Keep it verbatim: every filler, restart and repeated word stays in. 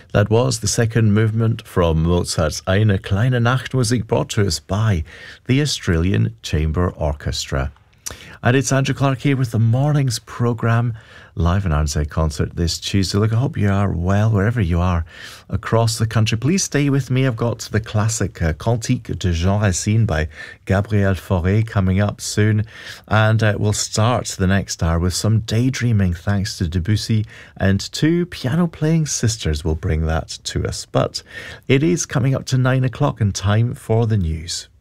That was the second movement from Mozart's Eine kleine Nachtmusik, brought to us by the Australian Chamber Orchestra. And it's Andrew Clark here with the morning's programme, live in R N Z Concert this Tuesday. Look, I hope you are well wherever you are across the country. Please stay with me. I've got the classic uh, Cantique de Jean Racine by Gabriel Fauré coming up soon. And uh, we'll start the next hour with some daydreaming thanks to Debussy, and two piano-playing sisters will bring that to us. But it is coming up to nine o'clock and time for the news.